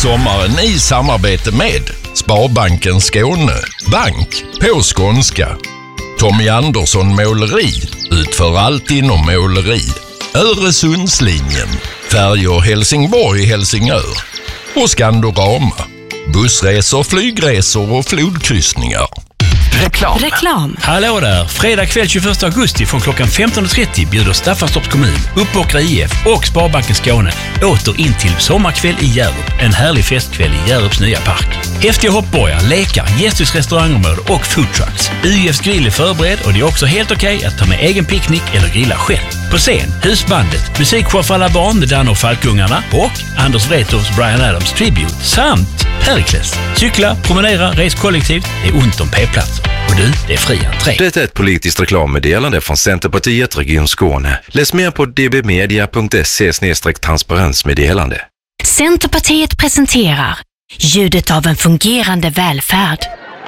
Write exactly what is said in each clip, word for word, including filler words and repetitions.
sommaren i samarbete med Sparbanken Skåne, bank på skånska. Tommy Andersson Måleri utför allt inom måleri. Öresundslinjen, färjor Helsingborg-Helsingör och Skandorama, bussresor, flygresor och flodkryssningar. Reklam. Reklam. Hallå där! Fredag kväll tjugoförsta augusti från klockan femton trettio bjuder Staffanstorps kommun, Uppåkra I F och Sparbanken Skåne åter in till sommarkväll i Hjärup. En härlig festkväll i Hjärups nya park. Häftiga hoppborgar, lekar, gästhus-restaurangområde och foodtrucks. U F:s grill är förberedd och det är också helt okej att ta med egen picknick eller grilla själv. På scen, husbandet, musikshow för alla barn med Dan och Falkungarna och Anders Wrethofs Bryan Adams Tribute samt Perikles. Cykla, promenera, res kollektivt, det är ont om p-platser. Och du, det är fri entré. Det är ett politiskt reklammeddelande från Centerpartiet Region Skåne. Läs mer på d b media punkt se slash transparensmeddelande. Centerpartiet presenterar ljudet av en fungerande välfärd.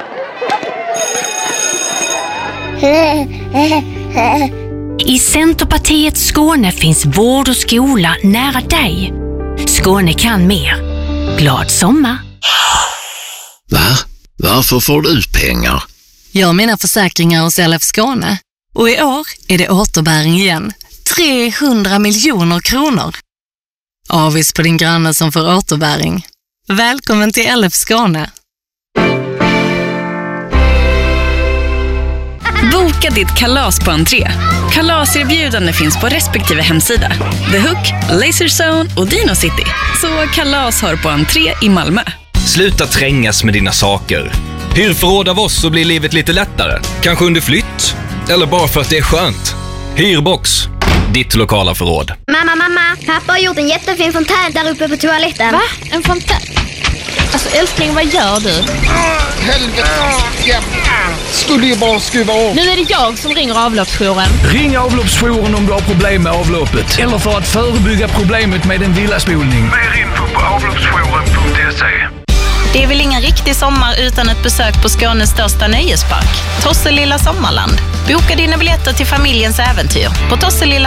I Centerpartiet Skåne finns vård och skola nära dig. Skåne kan mer. Glad sommar! Va? Varför får du ut pengar? Jag har mina försäkringar hos L F Skåne. Och i år är det återbäring igen. trehundra miljoner kronor. Avis på din granne som får återbäring. Välkommen till L F Skåne. Boka ditt kalas på entré. Kalaserbjudande finns på respektive hemsida. The Hook, Laserzone och Dino City. Så kalas har på entré i Malmö. Sluta trängas med dina saker. Hyr förråd av oss så blir livet lite lättare. Kanske under flytt. Eller bara för att det är skönt. Hyrbox. Ditt lokala förråd. Mamma, mamma. Pappa har gjort en jättefin fontän där uppe på toaletten. Va? En fontän? Alltså älskling, vad gör du? Ah, helvete. Ja. Skulle ju bara skruva av. Nu är det jag som ringer avloppsjouren. Ring avloppsjouren om du har problem med avloppet. Eller för att förebygga problemet med en villaspolning. Mer info på avloppsjouren punkt se. Det är väl ingen riktig sommar utan ett besök på Skånes största nöjespark, Tosselilla Sommarland. Boka dina biljetter till familjens äventyr på tosselilla